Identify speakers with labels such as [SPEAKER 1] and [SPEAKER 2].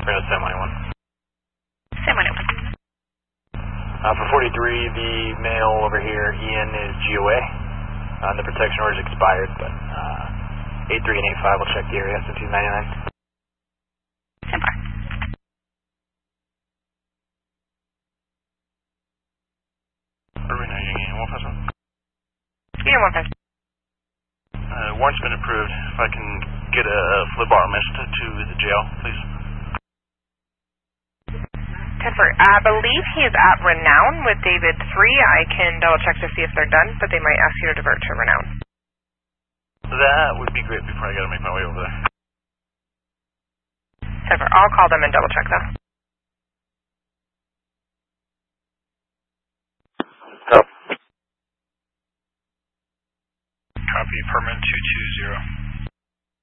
[SPEAKER 1] We're at 711.
[SPEAKER 2] 711.
[SPEAKER 1] For 43, the male over here, Ian, is GOA. The protection order is expired, but 83 and 85 will check the area since he's 99.
[SPEAKER 2] Simple.
[SPEAKER 1] Urban, are you getting 151?
[SPEAKER 2] Yeah, 151.
[SPEAKER 1] Warrant's been approved. If I can get a phlebotomist to the jail, please.
[SPEAKER 2] 10-4. I believe he is at Renown with David 3. I can double check to see if they're done, but they might ask you to divert to Renown.
[SPEAKER 1] That would be great before I gotta make my way over there.
[SPEAKER 2] 10-4. I'll call them and double check though.